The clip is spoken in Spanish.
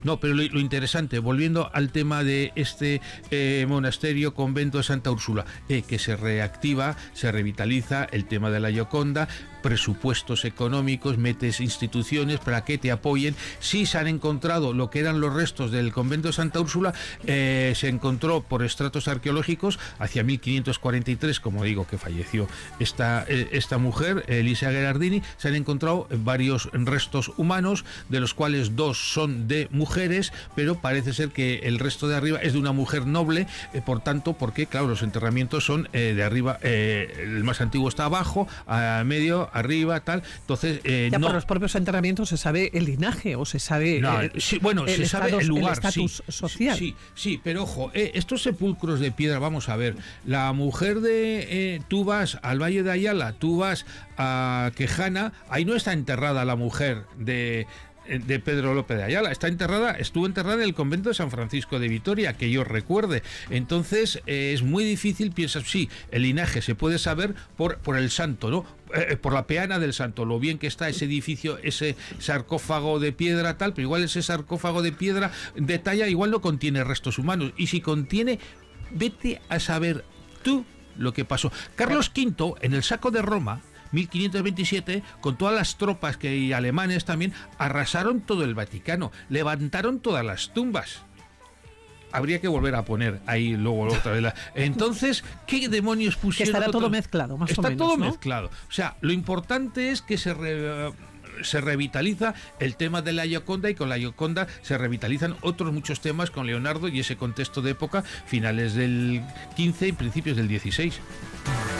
No, pero lo interesante, volviendo al tema de este monasterio, convento de Santa Úrsula, que se reactiva, se revitaliza el tema de la Gioconda, presupuestos económicos, metes instituciones para que te apoyen. Sí se han encontrado lo que eran los restos del convento de Santa Úrsula, se encontró por estratos arqueológicos hacia 1543, como digo, que falleció esta mujer, Elisa Gherardini. Se han encontrado varios restos humanos, de los cuales 2 son de mujeres, pero parece ser que el resto de arriba es de una mujer noble, por tanto, porque claro, los enterramientos son de arriba, el más antiguo está abajo, a medio, arriba, tal. Entonces, ya no, por los propios enterramientos se sabe el linaje o se sabe se sabe el lugar, el estatus social. Sí, pero ojo, estos sepulcros de piedra, vamos a ver, la mujer de tú vas al Valle de Ayala, tú vas a Quejana, ahí no está enterrada la mujer de Pedro López de Ayala, estuvo enterrada en el convento de San Francisco de Vitoria, que yo recuerde. Entonces es muy difícil, piensas, sí, el linaje se puede saber por el santo, ¿no? Por la peana del santo, lo bien que está ese edificio, ese sarcófago de piedra, tal, pero igual ese sarcófago de piedra de talla igual no contiene restos humanos, y si contiene, vete a saber tú lo que pasó. Carlos V, en el saco de Roma, 1527, con todas las tropas y alemanes también, arrasaron todo el Vaticano, levantaron todas las tumbas. Habría que volver a poner ahí luego otra vez. Entonces, ¿qué demonios pusieron? Que estará todo mezclado, más o menos. Está todo ¿no? mezclado. O sea, lo importante es que se revitaliza el tema de la Gioconda, y con la Gioconda se revitalizan otros muchos temas con Leonardo y ese contexto de época, finales del 15 y principios del 16.